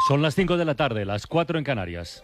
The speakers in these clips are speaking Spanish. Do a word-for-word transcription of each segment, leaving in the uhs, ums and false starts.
Son las cinco de la tarde, las cuatro en Canarias.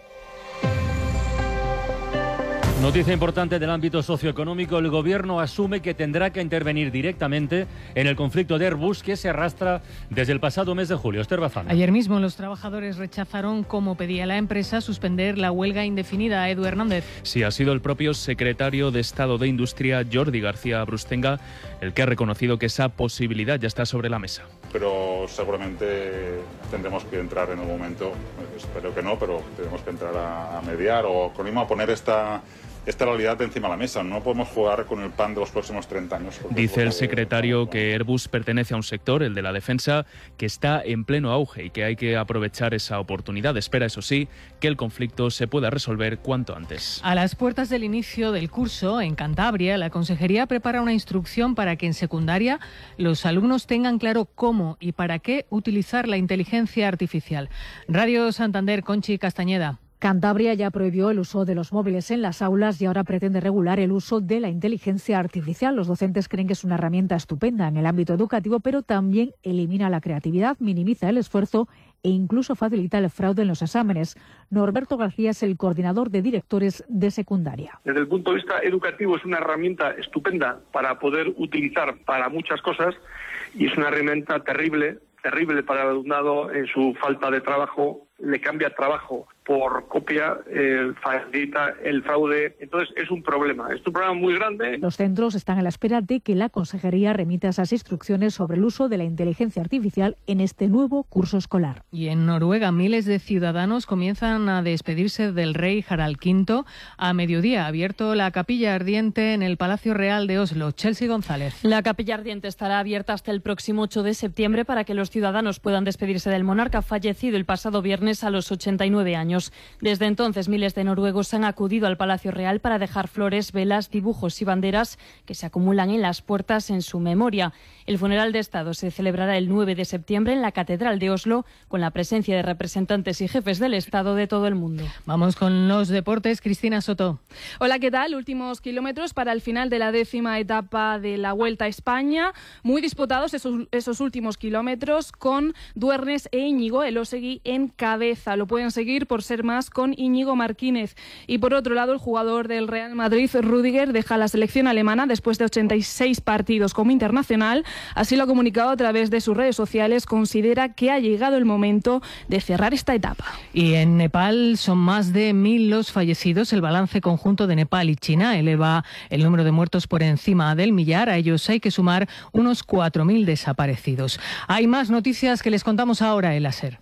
Noticia importante del ámbito socioeconómico. El Gobierno asume que tendrá que intervenir directamente en el conflicto de Airbus que se arrastra desde el pasado mes de julio. Esther Bazán. Ayer mismo los trabajadores rechazaron, como pedía la empresa, suspender la huelga indefinida. Edu Hernández. Sí, ha sido el propio secretario de Estado de Industria, Jordi García Brustenga, el que ha reconocido que esa posibilidad ya está sobre la mesa. Pero seguramente tendremos que entrar en un momento, espero que no, pero tenemos que entrar a, a mediar o con a poner esta... esta realidad encima de la mesa. No podemos jugar con el pan de los próximos treinta años. Dice el secretario que Airbus pertenece a un sector, el de la defensa, que está en pleno auge y que hay que aprovechar esa oportunidad. Espera, eso sí, que el conflicto se pueda resolver cuanto antes. A las puertas del inicio del curso, en Cantabria, la Consejería prepara una instrucción para que en secundaria los alumnos tengan claro cómo y para qué utilizar la inteligencia artificial. Radio Santander, Conchi Castañeda. Cantabria ya prohibió el uso de los móviles en las aulas y ahora pretende regular el uso de la inteligencia artificial. Los docentes creen que es una herramienta estupenda en el ámbito educativo, pero también elimina la creatividad, minimiza el esfuerzo e incluso facilita el fraude en los exámenes. Norberto García es el coordinador de directores de secundaria. Desde el punto de vista educativo es una herramienta estupenda para poder utilizar para muchas cosas y es una herramienta terrible, terrible para el alumnado en su falta de trabajo, le cambia trabajo por copia, eh, facilita el fraude. Entonces es un problema, es un problema muy grande. Los centros están a la espera de que la Consejería remita esas instrucciones sobre el uso de la inteligencia artificial en este nuevo curso escolar. Y en Noruega miles de ciudadanos comienzan a despedirse del rey Harald quinto. A mediodía ha abierto la capilla ardiente en el Palacio Real de Oslo. Chelsea González. La capilla ardiente estará abierta hasta el próximo ocho de septiembre para que los ciudadanos puedan despedirse del monarca fallecido el pasado viernes a los ochenta y nueve años. Desde entonces, miles de noruegos han acudido al Palacio Real para dejar flores, velas, dibujos y banderas que se acumulan en las puertas en su memoria. El funeral de Estado se celebrará el nueve de septiembre en la Catedral de Oslo, con la presencia de representantes y jefes del Estado de todo el mundo. Vamos con los deportes. Cristina Soto. Hola, ¿qué tal? Últimos kilómetros para el final de la décima etapa de la Vuelta a España. Muy disputados esos, esos últimos kilómetros con Duernes e Íñigo Elósegui en cabeza. Lo pueden seguir por ser más con Íñigo Martínez. Y por otro lado, el jugador del Real Madrid, Rüdiger, deja la selección alemana después de ochenta y seis partidos como internacional. Así lo ha comunicado a través de sus redes sociales. Considera que ha llegado el momento de cerrar esta etapa. Y en Nepal son más de mil los fallecidos. El balance conjunto de Nepal y China eleva el número de muertos por encima del millar. A ellos hay que sumar unos cuatro mil desaparecidos. Hay más noticias que les contamos ahora en la SER.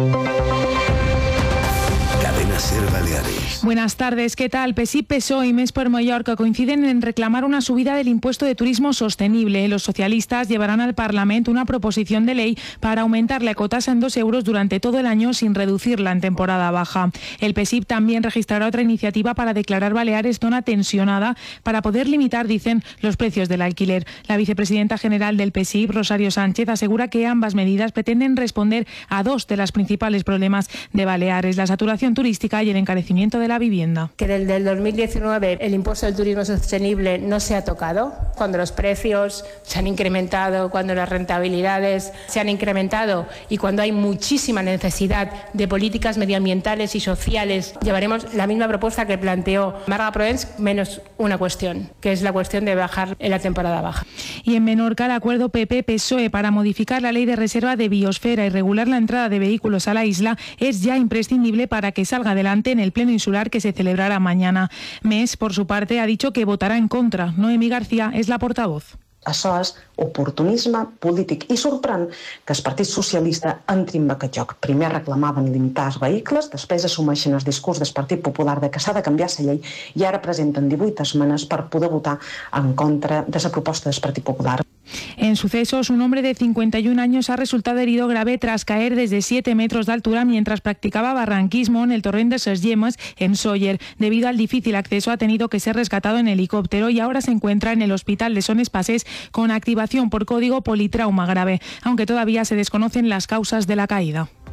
Ser Baleares. Buenas tardes, ¿qué tal? P S I, P S O E y Més per Mallorca coinciden en reclamar una subida del impuesto de turismo sostenible. Los socialistas llevarán al Parlamento una proposición de ley para aumentar la ecotasa en dos euros durante todo el año sin reducirla en temporada baja. El P S I también registrará otra iniciativa para declarar Baleares zona tensionada para poder limitar, dicen, los precios del alquiler. La vicepresidenta general del P S I, Rosario Sánchez, asegura que ambas medidas pretenden responder a dos de los principales problemas de Baleares: la saturación turística y el encarecimiento de la vivienda. Que desde el dos mil diecinueve el impuesto del turismo sostenible no se ha tocado, cuando los precios se han incrementado, cuando las rentabilidades se han incrementado y cuando hay muchísima necesidad de políticas medioambientales y sociales. Llevaremos la misma propuesta que planteó Marga Proens, menos una cuestión, que es la cuestión de bajar en la temporada baja. Y en Menorca, el acuerdo P P P S O E para modificar la ley de reserva de biosfera y regular la entrada de vehículos a la isla es ya imprescindible para que salga adelante en el pleno insular que se celebrará mañana. Més, por su parte, ha dicho que votará en contra. Noemí García es la portavoz. Això és oportunisme polític i sorprèn que el Partit Socialista entri en aquest joc. Primer reclamaven limitar els vehicles, després assumeixen el discurs del Partit Popular de que s'ha de canviar la llei i ara presenten divuit esmenes per poder votar en contra de la proposta del Partit Popular. En sucesos, un hombre de cincuenta y un años ha resultado herido grave tras caer desde siete metros de altura mientras practicaba barranquismo en el torrent de Ses Yemes, en Sóller. Debido al difícil acceso, ha tenido que ser rescatado en helicóptero y ahora se encuentra en el hospital de Son Espases con activación por código politrauma grave, aunque todavía se desconocen las causas de la caída.